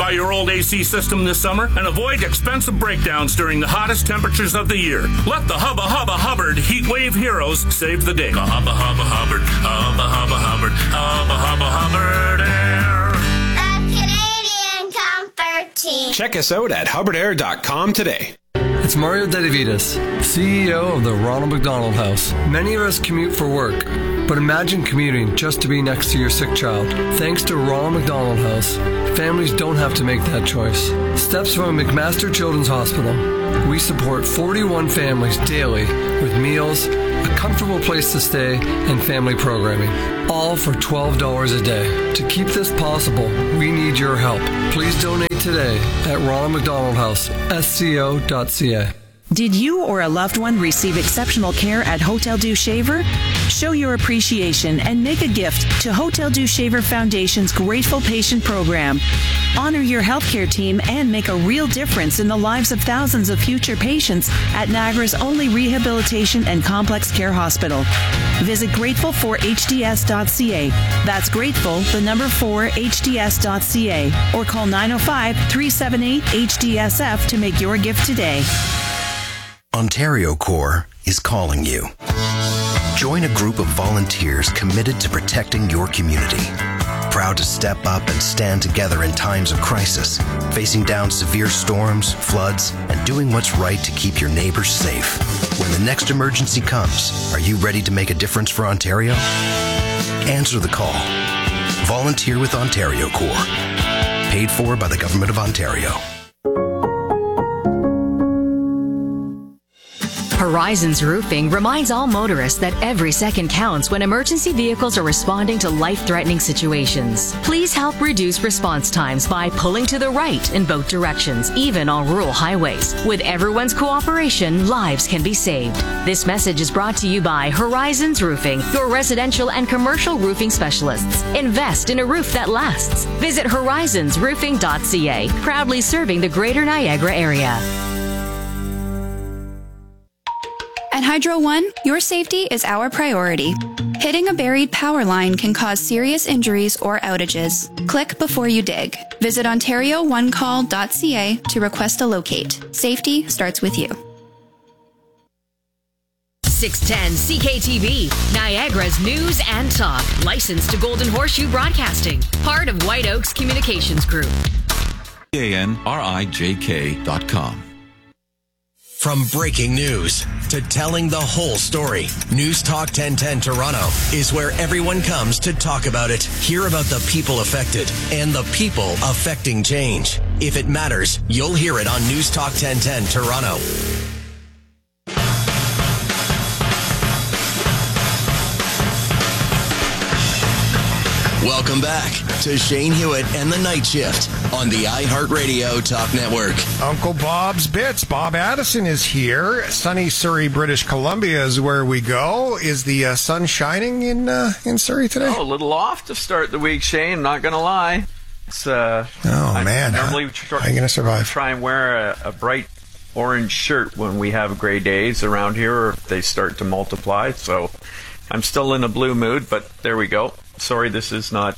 Modify your old AC system this summer and avoid expensive breakdowns during the hottest temperatures of the year. Let the Hubba Hubba Hubbard Heat Wave Heroes save the day. Hubba Hubba Hubbard, Hubba Hubba Hubbard, Hubba Hubba Hubbard Air. The Canadian Comfort Team. Check us out at hubbardair.com today. It's Mario Dedavidas, CEO of the Ronald McDonald House. Many of us commute for work, but imagine commuting just to be next to your sick child. Thanks to Ronald McDonald House, families don't have to make that choice. Steps from McMaster Children's Hospital. We support 41 families daily with meals, a comfortable place to stay, and family programming, all for $12 a day. To keep this possible, we need your help. Please donate today at Ronald McDonald House, sco.ca. Did you or a loved one receive exceptional care at Hotel Dieu Shaver? Show your appreciation and make a gift to Hotel Dieu Shaver Foundation's Grateful Patient Program. Honor your healthcare team and make a real difference in the lives of thousands of future patients at Niagara's only rehabilitation and complex care hospital. Visit grateful4hds.ca. That's grateful, the number 4hds.ca, or call 905-378-HDSF to make your gift today. Ontario Corps is calling you. Join a group of volunteers committed to protecting your community. Proud to step up and stand together in times of crisis, facing down severe storms, floods, and doing what's right to keep your neighbors safe. When the next emergency comes, are you ready to make a difference for Ontario? Answer the call. Volunteer with Ontario Corps. Paid for by the Government of Ontario. Horizons Roofing reminds all motorists that every second counts when emergency vehicles are responding to life-threatening situations. Please help reduce response times by pulling to the right in both directions, even on rural highways. With everyone's cooperation, lives can be saved. This message is brought to you by Horizons Roofing, your residential and commercial roofing specialists. Invest in a roof that lasts. Visit horizonsroofing.ca, proudly serving the Greater Niagara area. At Hydro One, your safety is our priority. Hitting a buried power line can cause serious injuries or outages. Click before you dig. Visit OntarioOneCall.ca to request a locate. Safety starts with you. 610 CKTV, Niagara's news and talk. Licensed to Golden Horseshoe Broadcasting. Part of White Oaks Communications Group. ANRIJK.com. From breaking news to telling the whole story, News Talk 1010 Toronto is where everyone comes to talk about it, hear about the people affected, and the people affecting change. If it matters, you'll hear it on News Talk 1010 Toronto. Welcome back to Shane Hewitt and the Night Shift on the iHeartRadio Talk Network. Uncle Bob's Bits. Bob Addison is here. Sunny Surrey, British Columbia is where we go. Is the sun shining in Surrey today? Oh, a little off to start the week, Shane. Not going to lie. It's man. Normally, how are you going to survive? Try and wear a bright orange shirt when we have gray days around here, or if they start to multiply. So I'm still in a blue mood, but there we go. Sorry, this is not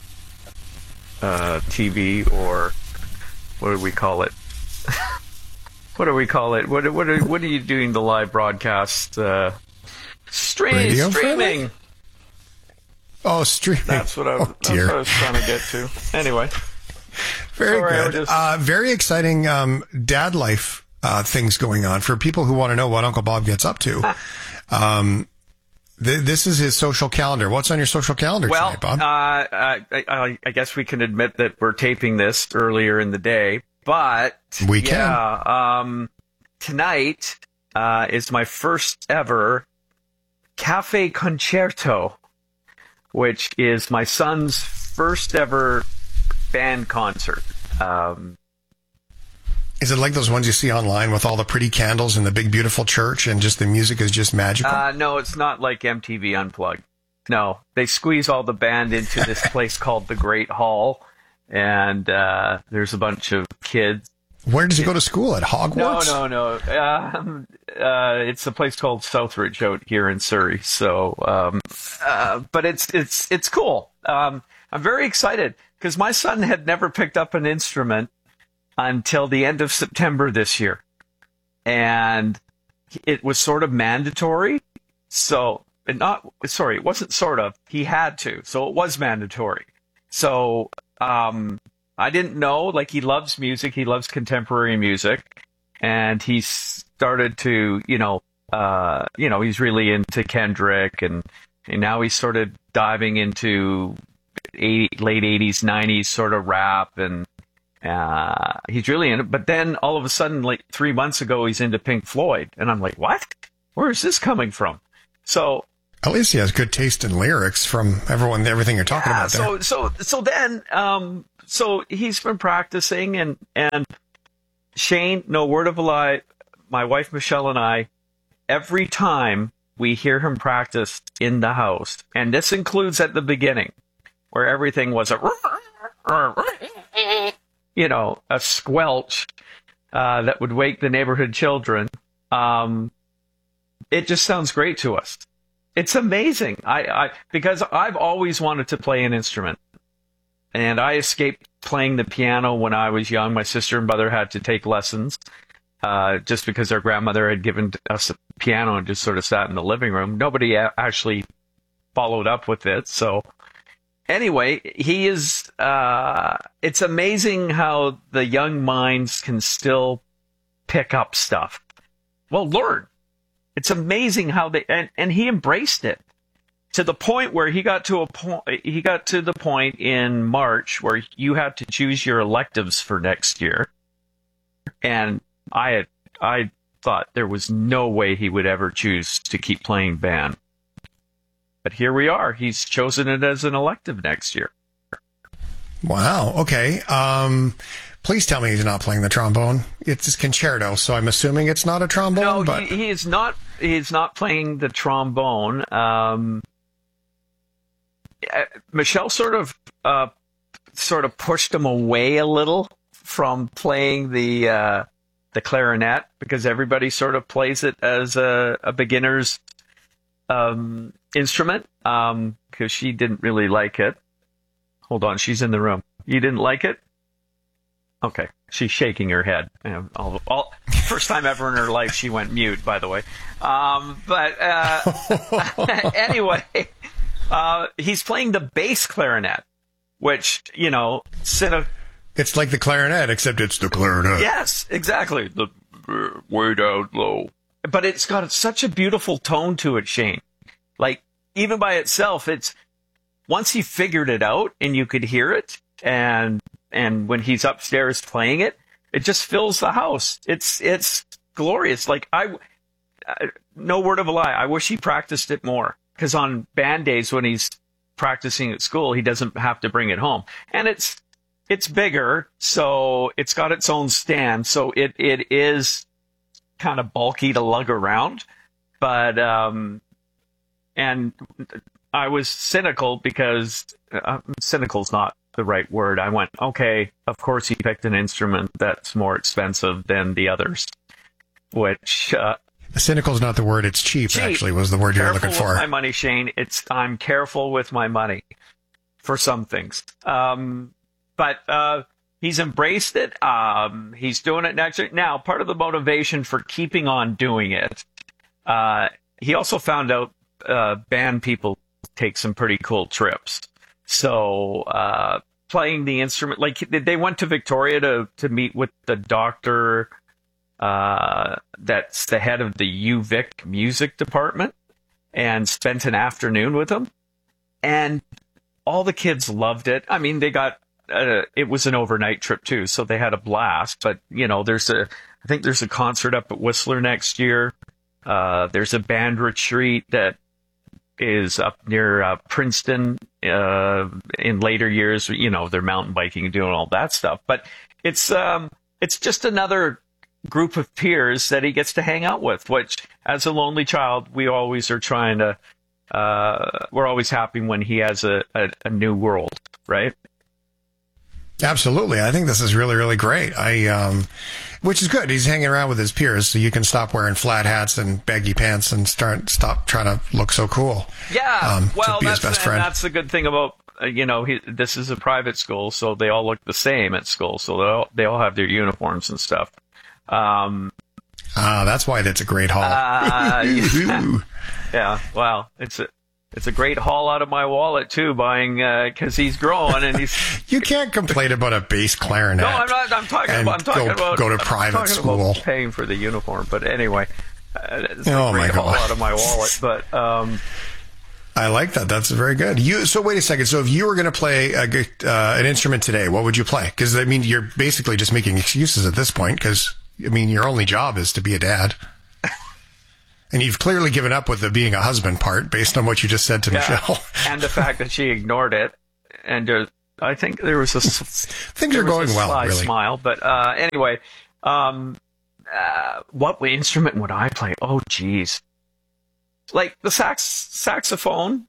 TV or what do we call it? What do we call it? What are you doing the live broadcast? Streaming. Oh, streaming. That's what I was trying to get to. Anyway. Very good. Very exciting dad life things going on for people who want to know what Uncle Bob gets up to. This is his social calendar. What's on your social calendar tonight, Bob? I guess we can admit that we're taping this earlier in the day, but we can. Tonight is my first ever cafe concerto, which is my son's first ever band concert. Is it like those ones you see online with all the pretty candles and the big, beautiful church and just the music is just magical? No, it's not like MTV Unplugged. No, they squeeze all the band into this place called the Great Hall, and there's a bunch of kids. Where does he go to school? At Hogwarts? No. It's a place called Southridge out here in Surrey. So, but it's cool. I'm very excited because my son had never picked up an instrument. until the end of September this year. And it was sort of mandatory. So, it wasn't sort of. He had to. So it was mandatory. So I didn't know. Like, he loves music. He loves contemporary music. And he started to, he's really into Kendrick. And now he's sort of diving into late 80s, 90s sort of rap. And he's really in it. But then all of a sudden, like 3 months ago, he's into Pink Floyd. And I'm like, what? Where is this coming from? So at least he has good taste in lyrics from everything you're talking about there. So he's been practicing, and Shane, no word of a lie, my wife Michelle and I, every time we hear him practice in the house, and this includes at the beginning, where everything was a squelch that would wake the neighborhood children. It just sounds great to us. It's amazing. Because I've always wanted to play an instrument, and I escaped playing the piano when I was young. My sister and brother had to take lessons, just because our grandmother had given us a piano and just sort of sat in the living room. Nobody actually followed up with it. So anyway, he is, it's amazing how the young minds can still pick up stuff. Well, learn. It's amazing how and he embraced it to the point where he got to the point in March where you had to choose your electives for next year. And I thought there was no way he would ever choose to keep playing band. But here we are. He's chosen it as an elective next year. Wow. Okay. Please tell me he's not playing the trombone. It's his concerto, so I'm assuming it's not a trombone. No, but he is not. He's not playing the trombone. Michelle sort of pushed him away a little from playing the clarinet, because everybody sort of plays it as a beginner's instrument. Because she didn't really like it. Hold on, she's in the room. You didn't like it? Okay, she's shaking her head. First time ever in her life she went mute, by the way. Anyway, he's playing the bass clarinet, which, it's like the clarinet, except it's the clarinet. Yes, exactly. The way down low. But it's got such a beautiful tone to it, Shane. Like, even by itself, once he figured it out and you could hear it, and when he's upstairs playing it, it just fills the house. It's glorious. Like, no word of a lie, I wish he practiced it more, because on band days when he's practicing at school, he doesn't have to bring it home. And it's bigger, so it's got its own stand, so it is kind of bulky to lug around. But and I was cynical, because cynical's not the right word. I went, okay, of course he picked an instrument that's more expensive than the others, which cynical's not the word. It's cheap. Actually, was the word you're looking for. With my money, Shane. I'm careful with my money for some things. But he's embraced it. He's doing it next year. Now, part of the motivation for keeping on doing it, he also found out band people take some pretty cool trips. So playing the instrument, like, they went to Victoria to meet with the doctor that's the head of the UVic music department, and spent an afternoon with him. And all the kids loved it. I mean, they got it was an overnight trip too, so they had a blast. But I think there's a concert up at Whistler next year. There's a band retreat that is up near Princeton in later years. They're mountain biking and doing all that stuff. But it's just another group of peers that he gets to hang out with, which, as a lonely child, we always are trying to. We're always happy when he has a new world, right? Absolutely. I think this is really, really great. Which is good. He's hanging around with his peers, so you can stop wearing flat hats and baggy pants and stop trying to look so cool. Yeah. To be his best friend. That's the good thing about this is a private school, so they all look the same at school. So they all have their uniforms and stuff. That's why that's a great haul. Yeah, well, it's a great haul out of my wallet too, buying because he's growing and he's. You can't complain about a bass clarinet. No, I'm not. I'm talking about go to private school, paying for the uniform. But anyway, it's a my great haul God. out of my wallet. But I like that. That's very good. So wait a second. So if you were going to play an instrument today, what would you play? Because I mean, you're basically just making excuses at this point. Because I mean, your only job is to be a dad. And you've clearly given up with the being a husband part based on what you just said to Michelle. And the fact that she ignored it. And I think there was a... Things are going well, sly really. Smile. But anyway, what instrument would I play? Oh, geez. Like the saxophone.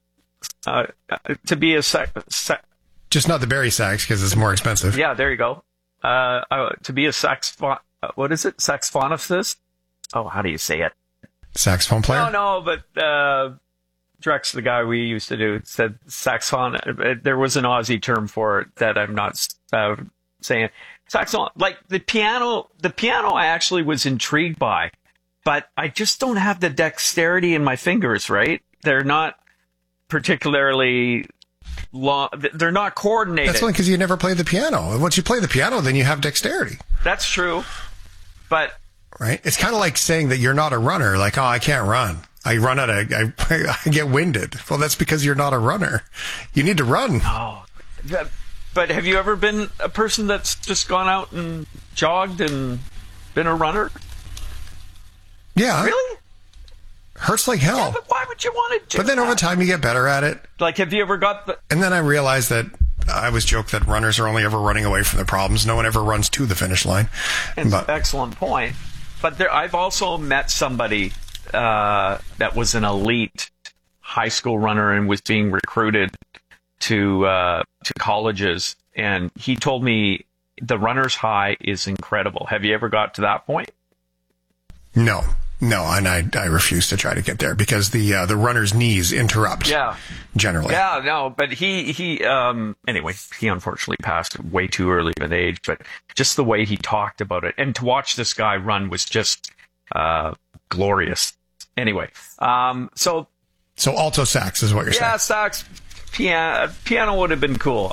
To be a just not the Barry sax because it's more expensive. Yeah, there you go. To be a what is it? Saxophonist? Oh, how do you say it? Saxophone player? No, but Drex, the guy we used to do, said saxophone. There was an Aussie term for it that I'm not saying. Saxophone, like the piano I actually was intrigued by, but I just don't have the dexterity in my fingers, right? They're not particularly long. They're not coordinated. That's only because you never played the piano. Once you play the piano, then you have dexterity. That's true, but... Right? It's kind of like saying that you're not a runner. Like, oh, I can't run. I get winded. Well, that's because you're not a runner. You need to run. Oh, but have you ever been a person that's just gone out and jogged and been a runner? Yeah. Really? Hurts like hell. Yeah, but why would you want to do But then that? over time, you get better at it. Like, have you ever got the... And then I realized that I always joke that runners are only ever running away from their problems. No one ever runs to the finish line. It's an excellent point. But I've also met somebody that was an elite high school runner and was being recruited to colleges, and he told me the runner's high is incredible. Have you ever got to that point? No, and I refuse to try to get there because the runner's knees interrupt. Yeah, generally. Yeah, no, but he anyway, he unfortunately passed way too early of an age. But just the way he talked about it, and to watch this guy run was just glorious. Anyway, so alto sax is what you're saying. Yeah, sax, piano would have been cool.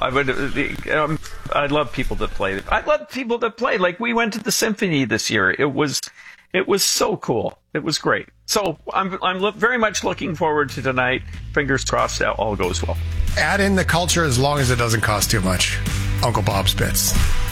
I'd love people that play. I'd love people that play. Like we went to the symphony this year. It was so cool. It was great. So I'm very much looking forward to tonight. Fingers crossed that all goes well. Add in the culture as long as it doesn't cost too much. Uncle Bob's Bits.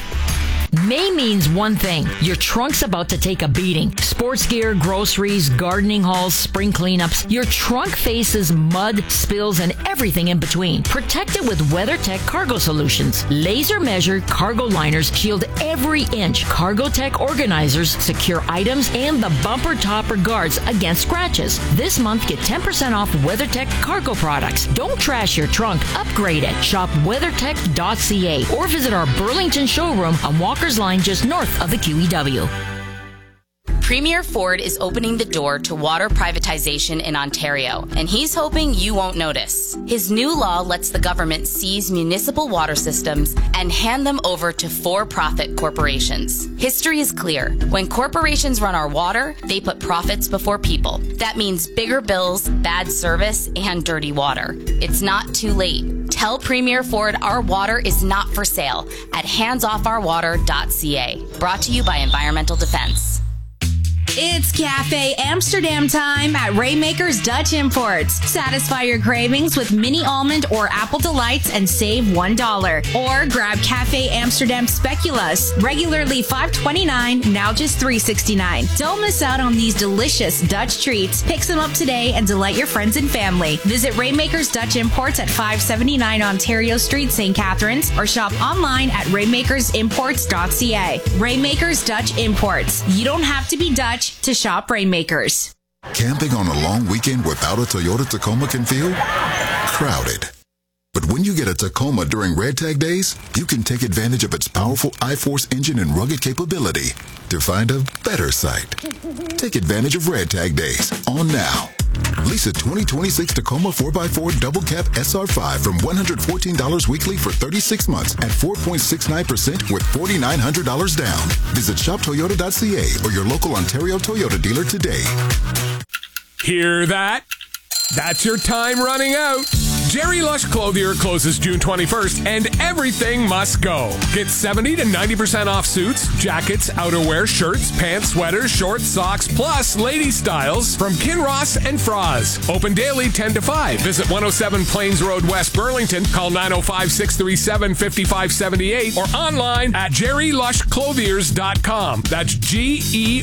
May means one thing. Your trunk's about to take a beating. Sports gear, groceries, gardening hauls, spring cleanups. Your trunk faces mud, spills, and everything in between. Protect it with WeatherTech Cargo Solutions. Laser-measured cargo liners shield every inch. CargoTech organizers secure items and the bumper topper guards against scratches. This month, get 10% off WeatherTech cargo products. Don't trash your trunk. Upgrade it. Shop WeatherTech.ca or visit our Burlington showroom on Walker's Line just north of the QEW. Premier Ford is opening the door to water privatization in Ontario, and he's hoping you won't notice. His new law lets the government seize municipal water systems and hand them over to for-profit corporations. History is clear. When corporations run our water, they put profits before people. That means bigger bills, bad service, and dirty water. It's not too late. Tell Premier Ford our water is not for sale at handsofourwater.ca. Brought to you by Environmental Defense. It's Cafe Amsterdam time at Raymaker's Dutch Imports. Satisfy your cravings with mini almond or apple delights and save $1. Or grab Cafe Amsterdam Speculoos, regularly $5.29, now just $3.69. Don't miss out on these delicious Dutch treats. Pick some up today and delight your friends and family. Visit Raymaker's Dutch Imports at 579 Ontario Street, St. Catharines, or shop online at raymakersimports.ca. Raymaker's Dutch Imports. You don't have to be Dutch to shop Rainmakers. Camping on a long weekend without a Toyota Tacoma can feel crowded. But when you get a Tacoma during Red Tag Days, you can take advantage of its powerful iForce engine and rugged capability to find a better site. Take advantage of Red Tag Days on now. Lease a 2026 Tacoma 4x4 Double Cab SR5 from $114 weekly for 36 months at 4.69% with $4,900 down. Visit shoptoyota.ca or your local Ontario Toyota dealer today. Hear that? That's your time running out. Jerry Lush Clothier closes June 21st, and everything must go. Get 70 to 90% off suits, jackets, outerwear, shirts, pants, sweaters, shorts, socks, plus lady styles from Kinross and Froz. Open daily 10 to 5. Visit 107 Plains Road, West Burlington. Call 905-637-5578 or online at jerrylushclothiers.com. That's Gerry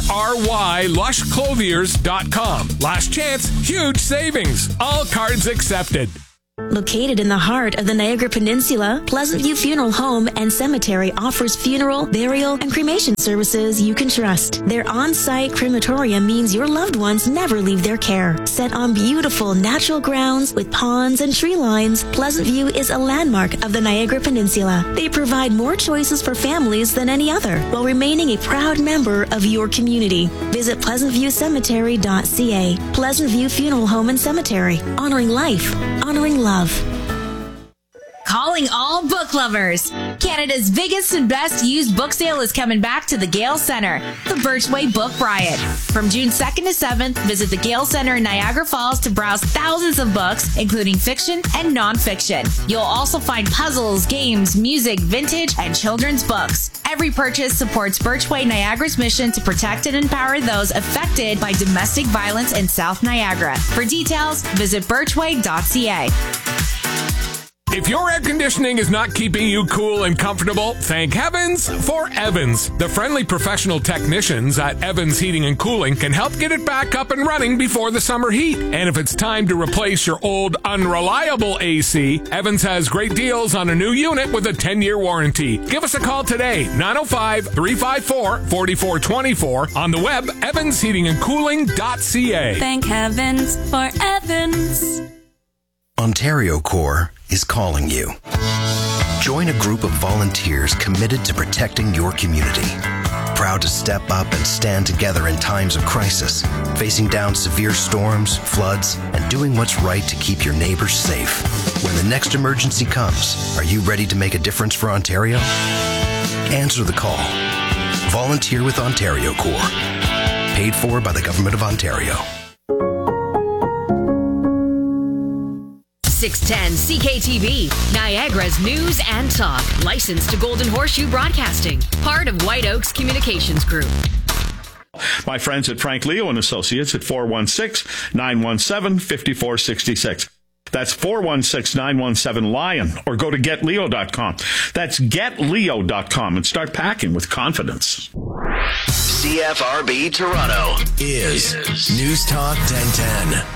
lushclothiers.com. Last chance, huge savings. All cards accepted. Located in the heart of the Niagara Peninsula, Pleasant View Funeral Home and Cemetery offers funeral, burial, and cremation services you can trust. Their on-site crematorium means your loved ones never leave their care. Set on beautiful natural grounds with ponds and tree lines, Pleasant View is a landmark of the Niagara Peninsula. They provide more choices for families than any other, while remaining a proud member of your community. Visit pleasantviewcemetery.ca. Pleasant View Funeral Home and Cemetery. Honoring life. Honoring love. Calling all book lovers. Canada's biggest and best used book sale is coming back to the Gale Centre, the Birchway Book Riot. From June 2nd to 7th, visit the Gale Centre in Niagara Falls to browse thousands of books, including fiction and nonfiction. You'll also find puzzles, games, music, vintage, and children's books. Every purchase supports Birchway Niagara's mission to protect and empower those affected by domestic violence in South Niagara. For details, visit birchway.ca. If your air conditioning is not keeping you cool and comfortable, thank heavens for Evans. The friendly professional technicians at Evans Heating and Cooling can help get it back up and running before the summer heat. And if it's time to replace your old, unreliable AC, Evans has great deals on a new unit with a 10-year warranty. Give us a call today, 905-354-4424. On the web, evansheatingandcooling.ca. Thank heavens for Evans. Ontario Corps is calling you. Join a group of volunteers committed to protecting your community. Proud to step up and stand together in times of crisis, facing down severe storms, floods, and doing what's right to keep your neighbors safe. When the next emergency comes, are you ready to make a difference for Ontario? Answer the call. Volunteer with Ontario Corps. Paid for by the Government of Ontario. 610 CKTV, Niagara's news and talk. Licensed to Golden Horseshoe Broadcasting. Part of White Oaks Communications Group. My friends at Frank Leo and Associates at 416-917-5466. That's 416-917-LION, or go to getleo.com. That's getleo.com and start packing with confidence. CFRB Toronto is News Talk 1010.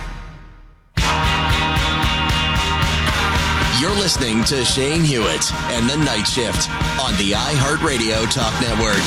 You're listening to Shane Hewitt and The Night Shift on the iHeartRadio Talk Network.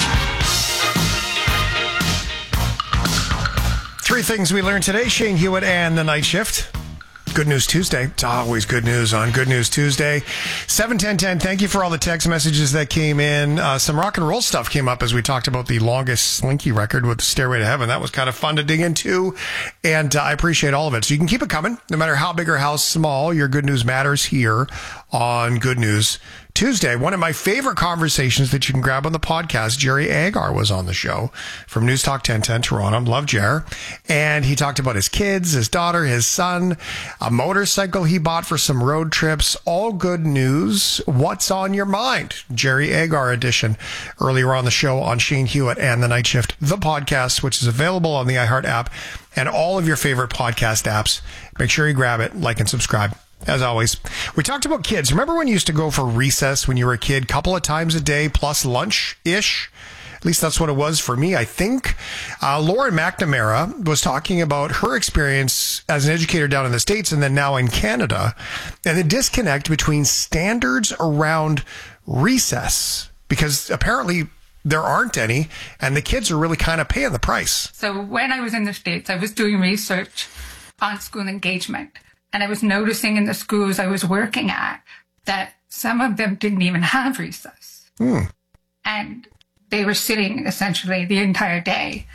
Three things we learned today, Shane Hewitt and The Night Shift. Good News Tuesday. It's always good news on Good News Tuesday. 71010, thank you for all the text messages that came in. Some rock and roll stuff came up as we talked about the longest Slinky record with Stairway to Heaven. That was kind of fun to dig into, and I appreciate all of it. So you can keep it coming, no matter how big or how small. Your good news matters here on Good News Tuesday. One of my favorite conversations that you can grab on the podcast, Jerry Agar was on the show from News Talk 1010 Toronto. Love Jer. And he talked about his kids, his daughter, his son, a motorcycle he bought for some road trips. All good news. What's on your mind? Jerry Agar edition earlier on the show on Shane Hewitt and The Night Shift, the podcast, which is available on the iHeart app and all of your favorite podcast apps. Make sure you grab it, like and subscribe. As always, we talked about kids. Remember when you used to go for recess when you were a kid, couple of times a day plus lunch-ish? At least that's what it was for me, I think. Lauren McNamara was talking about her experience as an educator down in the States and then now in Canada, and the disconnect between standards around recess, because apparently there aren't any, and the kids are really kind of paying the price. So when I was in the States, I was doing research on school engagement. And I was noticing in the schools I was working at that some of them didn't even have recess. And they were sitting essentially the entire day.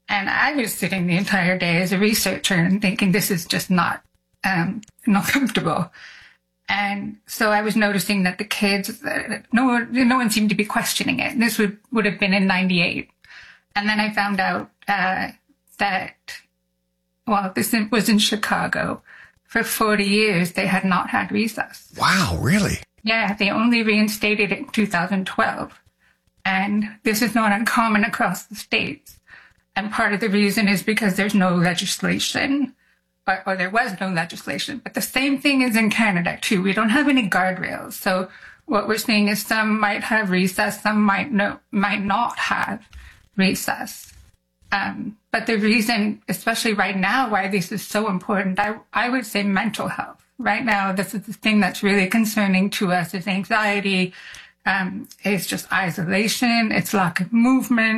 And I was sitting the entire day as a researcher and thinking this is just not comfortable. And so I was noticing that the kids, no one seemed to be questioning it. This would have been in 98. And then I found out that, well, this was in Chicago. For 40 years, they had not had recess. Wow, really? Yeah, they only reinstated it in 2012. And this is not uncommon across the states. And part of the reason is because there's no legislation, or there was no legislation. But the same thing is in Canada, too. We don't have any guardrails. So what we're seeing is some might have recess, some might not have recess. But the reason, especially right now, why this is so important, I would say mental health. Right now, this is the thing that's really concerning to us is anxiety. It's just isolation. It's lack of movement.